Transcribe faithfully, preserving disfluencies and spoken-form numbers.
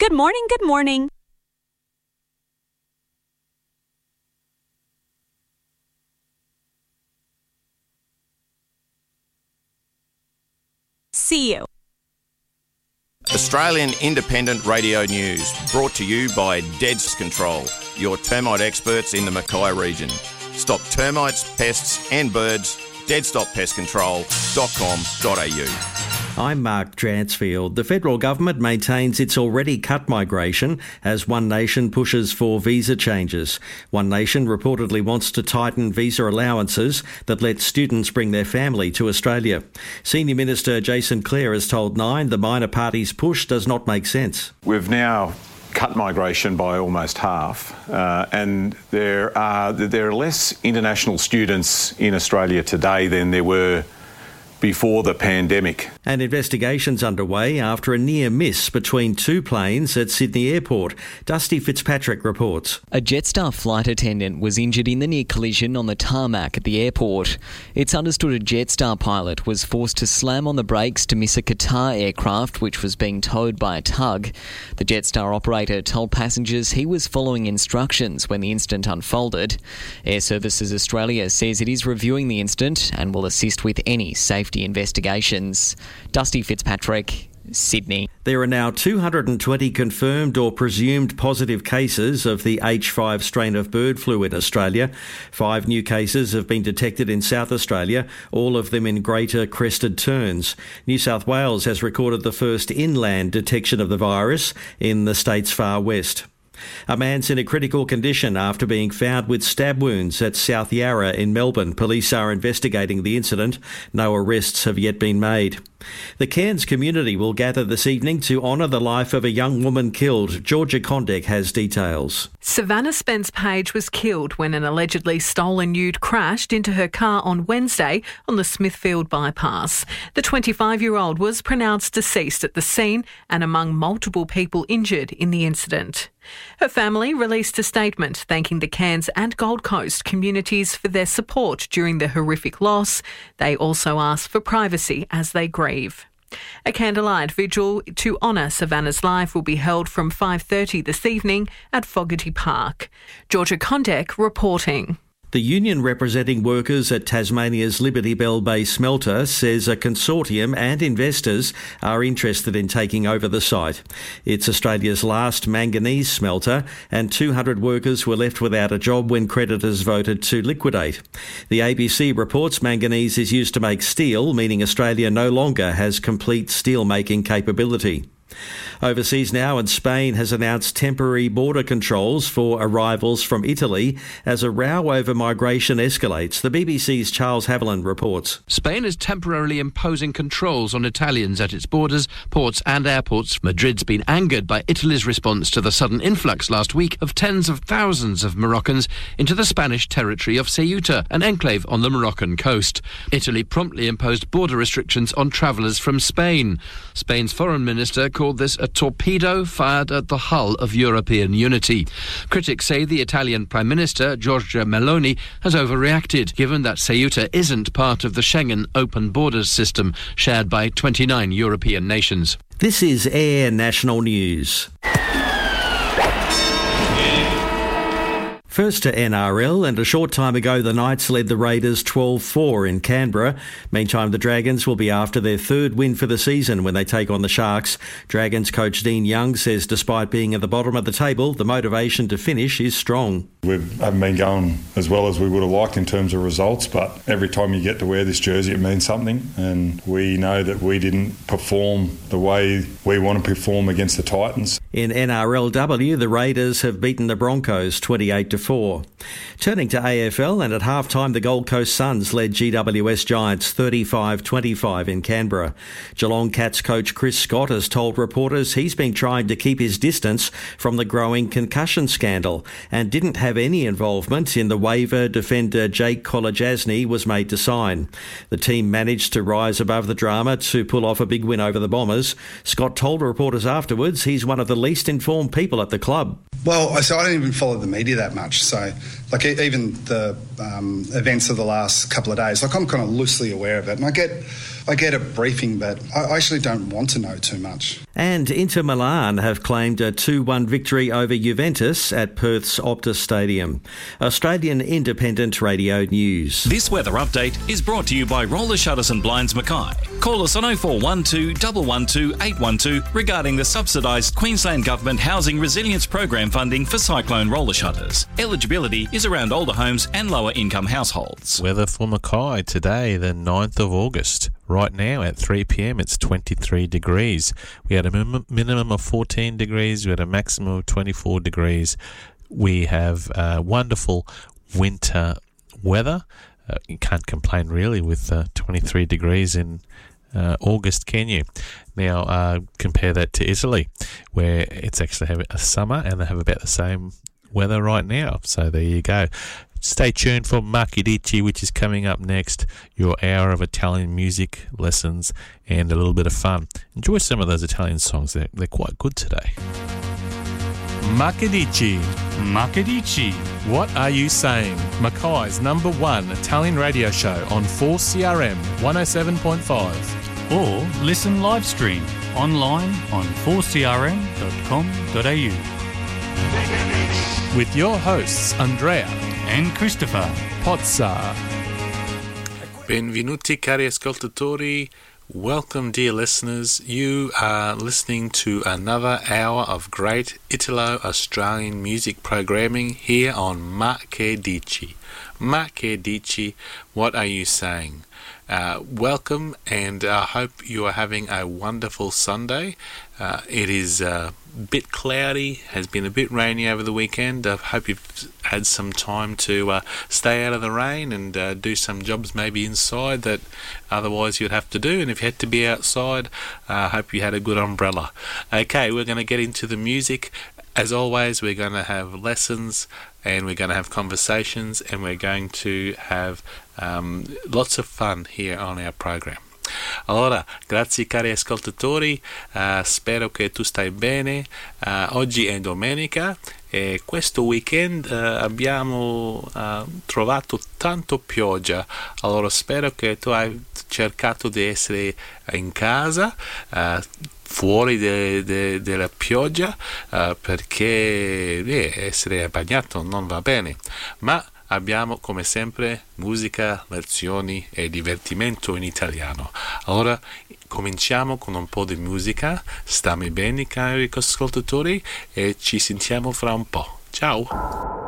Good morning, good morning. See you. Australian Independent Radio News, brought to you by Deads Control, your termite experts in the Mackay region. Stop termites, pests and birds. dead stop pest control dot com dot a u. I'm Mark Dransfield. The federal government maintains it's already cut migration as One Nation pushes for visa changes. One Nation reportedly wants to tighten visa allowances that let students bring their family to Australia. Senior Minister Jason Clare has told Nine the minor party's push does not make sense. We've now cut migration by almost half, uh, and there are there are less international students in Australia today than there were before the pandemic. An investigation's underway after a near miss between two planes at Sydney Airport. Dusty Fitzpatrick reports. A Jetstar flight attendant was injured in the near collision on the tarmac at the airport. It's understood a Jetstar pilot was forced to slam on the brakes to miss a Qatar aircraft which was being towed by a tug. The Jetstar operator told passengers he was following instructions when the incident unfolded. Air Services Australia says it is reviewing the incident and will assist with any safety investigations. Dusty Fitzpatrick, Sydney. There are now two hundred twenty confirmed or presumed positive cases of the H five strain of bird flu in Australia. Five new cases have been detected in South Australia, all of them in Greater Crested Terns. New South Wales has recorded the first inland detection of the virus in the state's far west. A man's in a critical condition after being found with stab wounds at South Yarra in Melbourne. Police are investigating the incident. No arrests have yet been made. The Cairns community will gather this evening to honour the life of a young woman killed. Georgia Condek has details. Savannah Spence Page was killed when an allegedly stolen ute crashed into her car on Wednesday on the Smithfield bypass. The twenty-five-year-old was pronounced deceased at the scene and among multiple people injured in the incident. Her family released a statement thanking the Cairns and Gold Coast communities for their support during the horrific loss. They also asked for privacy as they grieve. A candlelight vigil to honour Savannah's life will be held from five thirty this evening at Fogarty Park. Georgia Condek reporting. The union representing workers at Tasmania's Liberty Bell Bay smelter says a consortium and investors are interested in taking over the site. It's Australia's last manganese smelter, and two hundred workers were left without a job when creditors voted to liquidate. The A B C reports manganese is used to make steel, meaning Australia no longer has complete steel-making capability. Overseas now, and Spain has announced temporary border controls for arrivals from Italy as a row over migration escalates. The B B C's Charles Haviland reports. Spain is temporarily imposing controls on Italians at its borders, ports and airports. Madrid's been angered by Italy's response to the sudden influx last week of tens of thousands of Moroccans into the Spanish territory of Ceuta, an enclave on the Moroccan coast. Italy promptly imposed border restrictions on travellers from Spain. Spain's foreign minister called this a torpedo fired at the hull of European unity. Critics say the Italian Prime Minister, Giorgia Meloni, has overreacted, given that Ceuta isn't part of the Schengen open borders system shared by twenty-nine European nations. This is Air National News. First to N R L, and a short time ago the Knights led the Raiders twelve four in Canberra. Meantime, the Dragons will be after their third win for the season when they take on the Sharks. Dragons coach Dean Young says despite being at the bottom of the table, the motivation to finish is strong. We haven't been going as well as we would have liked in terms of results, but every time you get to wear this jersey it means something, and we know that we didn't perform the way we want to perform against the Titans. In N R L W, the Raiders have beaten the Broncos twenty-eight to four. Turning to A F L, and at half-time the Gold Coast Suns led G W S Giants thirty-five twenty-five in Canberra. Geelong Cats coach Chris Scott has told reporters he's been trying to keep his distance from the growing concussion scandal and didn't have any involvement in the waiver defender Jake Kolajasny was made to sign. The team managed to rise above the drama to pull off a big win over the Bombers. Scott told reporters afterwards he's one of the least informed people at the club. Well, I so I don't even follow the media that much. So, like, even the um, events of the last couple of days, like, I'm kind of loosely aware of it. And I get I get a briefing, but I actually don't want to know too much. And Inter Milan have claimed a two one victory over Juventus at Perth's Optus Stadium. Australian Independent Radio News. This weather update is brought to you by Roller Shutters and Blinds Mackay. Call us on oh four one two, one one two, eight one two regarding the subsidised Queensland Government Housing Resilience Program funding for cyclone roller shutters. Eligibility is around older homes and lower income households. Weather for Mackay today, the ninth of August. Right now at three p.m. it's twenty-three degrees. We had a min- minimum of fourteen degrees. We had a maximum of twenty-four degrees. We have uh, wonderful winter weather. Uh, you can't complain really with uh, twenty-three degrees in uh, August, can you? Now uh, compare that to Italy, where it's actually have a summer and they have about the same weather right now. So there you go. Stay tuned for Macchiadici, which is coming up next, your hour of Italian music lessons and a little bit of fun. Enjoy some of those Italian songs. They're, they're quite good today. Macchiadici. Macchiadici. What are you saying? Mackay's number one Italian radio show on four C R M one oh seven point five. Or listen live stream online on four c r m dot com dot a u. With your hosts, Andrea and Christopher Pozza. Benvenuti cari ascoltatori. Welcome, dear listeners. You are listening to another hour of great Italo-Australian music programming here on Ma Che Dici. Ma Che Dici, what are you saying? Uh, welcome, and I uh, hope you are having a wonderful Sunday. Uh, it is a bit cloudy, has been a bit rainy over the weekend. I hope you've had some time to uh, stay out of the rain and uh, do some jobs maybe inside that otherwise you'd have to do. And if you had to be outside, I uh, hope you had a good umbrella. Okay, we're going to get into the music. As always, we're going to have lessons and we're going to have conversations and we're going to have um, lots of fun here on our program. Allora, grazie cari ascoltatori, uh, spero che tu stai bene. Uh, oggi è domenica e questo weekend uh, abbiamo uh, trovato tanto pioggia, allora spero che tu hai cercato di essere in casa, uh, fuori de, de, della pioggia, uh, perché eh, essere bagnato non va bene, ma abbiamo come sempre musica, lezioni e divertimento in italiano. Allora cominciamo con un po' di musica. Stammi bene cari ascoltatori e ci sentiamo fra un po'. Ciao!